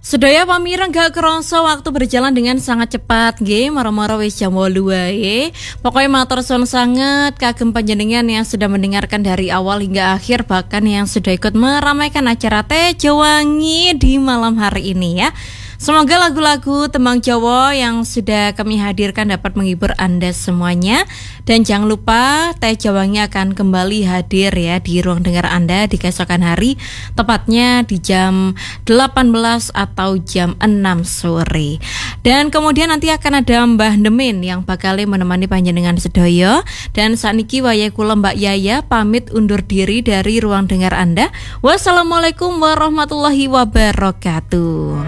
Sedaya pamireng gak kerasa waktu berjalan dengan sangat cepat nggih, maro-maro wis jam 8 wae. Pokoknya matur suwun sanget kagem panjenengan yang sudah mendengarkan dari awal hingga akhir, bahkan yang sudah ikut meramaikan acara Teh Jawangi di malam hari ini ya. Semoga lagu-lagu tembang Jawa yang sudah kami hadirkan dapat menghibur Anda semuanya. Dan jangan lupa Teh Jawangi akan kembali hadir ya di ruang dengar Anda di keesokan hari, tepatnya di jam 18 atau jam 6 sore. Dan kemudian nanti akan ada Mbah Demin yang bakal menemani panjenengan sedaya. Dan sakniki wayahe kula Mbak Yaya pamit undur diri dari ruang dengar Anda. Wassalamualaikum warahmatullahi wabarakatuh.